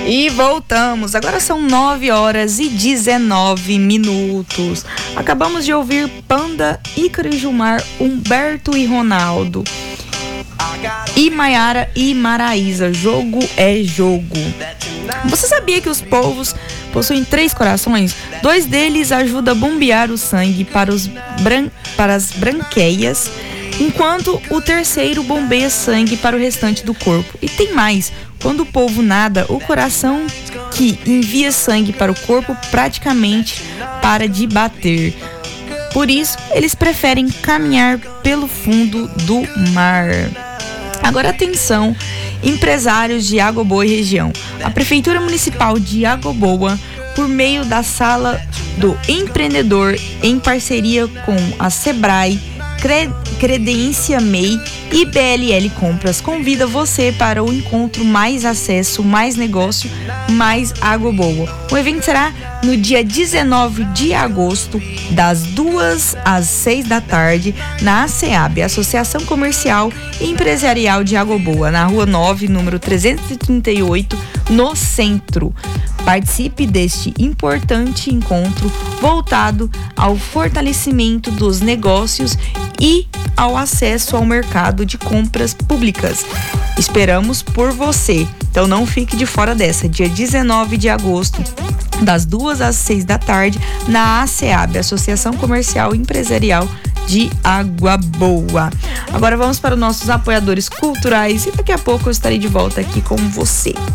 E voltamos, agora são 9h19. Acabamos de ouvir Panda, Ícaro e Gilmar, Humberto e Ronaldo. E Maiara e Maraísa, Jogo é Jogo. Você sabia que os polvos possuem 3 corações? 2 deles ajudam a bombear o sangue para as branqueias, enquanto o terceiro bombeia sangue para o restante do corpo. E tem mais, quando o polvo nada, o coração que envia sangue para o corpo praticamente para de bater. Por isso, eles preferem caminhar pelo fundo do mar. Agora atenção, empresários de Água e região. A Prefeitura Municipal de Água, por meio da Sala do Empreendedor, em parceria com a Sebrae, Credência MEI e BLL Compras, convida você para o encontro Mais Acesso, Mais Negócio, Mais Água Boa. O evento será no dia 19 de agosto, das 2 às 6 da tarde, na ACEAB, Associação Comercial e Empresarial de Água Boa, na Rua 9, número 338, no centro. Participe deste importante encontro voltado ao fortalecimento dos negócios e ao acesso ao mercado de compras públicas. Esperamos por você, então não fique de fora dessa. Dia 19 de agosto, das 2 às 6 da tarde, na ACEAB, Associação Comercial e Empresarial de Água Boa. Agora vamos para os nossos apoiadores culturais e daqui a pouco eu estarei de volta aqui com você.